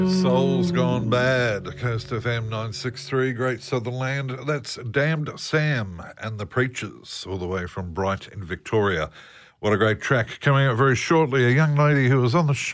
Soul's Gone Bad, Coast FM 963, Great Southern Land. That's Damned Sam and the Preachers, all the way from Bright in Victoria. What a great track. Coming up very shortly, a young lady who was on the show